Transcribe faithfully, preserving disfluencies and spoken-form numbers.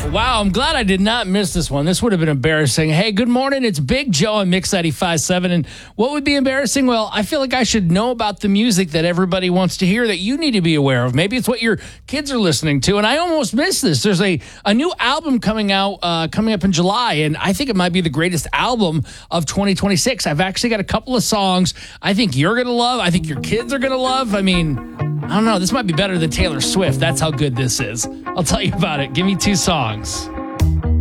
Wow, I'm glad I did not miss this one. This would have been embarrassing. Hey, good morning. It's Big Joe on Mix ninety-five point seven. And what would be embarrassing? Well, I feel like I should know about the music that everybody wants to hear that you need to be aware of. Maybe it's what your kids are listening to. And I almost missed this. There's a, a new album coming out, uh, coming up in July. And I think it might be the greatest album of twenty twenty-six. I've actually got a couple of songs I think you're going to love. I think your kids are going to love. I mean, I don't know. This might be better than Taylor Swift. That's how good this is. I'll tell you about it. Give me two songs.